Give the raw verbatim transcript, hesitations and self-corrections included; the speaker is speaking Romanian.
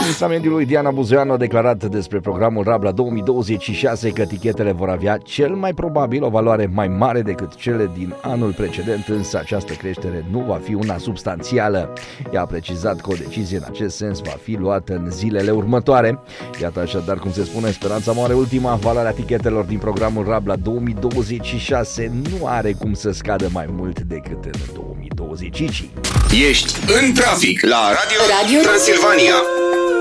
Ministra Mediului Diana Buzoianu a declarat despre programul Rabla două mii douăzeci și șase că tichetele vor avea cel mai probabil o valoare mai mare decât cele din anul precedent, însă această creștere nu va fi una substanțială. Ea a precizat că o decizie în acest sens va fi luată în zilele următoare. Iată așadar cum se spune, speranța moare ultima. Valoarea tichetelor din programul Rabla două mii douăzeci și șase nu are cum să scadă mai mult decât în două mii douăzeci și cinci. Ești în trafic la Radio, Radio Transilvania.